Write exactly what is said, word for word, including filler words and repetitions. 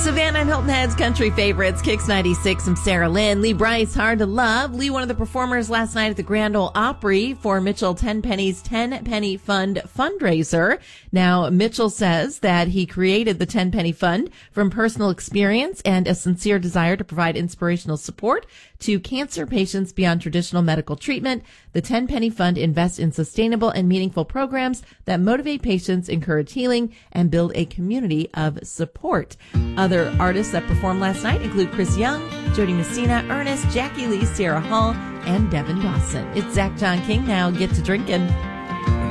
Savannah and Hilton Head's country favorites, Kicks ninety-six from Sarah Lynn. Lee Brice, Hard to Love. Lee, one of the performers last night at the Grand Ole Opry for Mitchell Tenpenny's ten Penny Fund fundraiser. Now, Mitchell says that he created the ten Penny Fund from personal experience and a sincere desire to provide inspirational support to cancer patients beyond traditional medical treatment. The ten Penny Fund invests in sustainable and meaningful programs that motivate patients, encourage healing, and build a community of support. Other artists that performed last night include Chris Young, Jody Messina, Ernest, Jackie Lee, Sarah Hall, and Devin Dawson. It's Zach John King. Now get to drinking.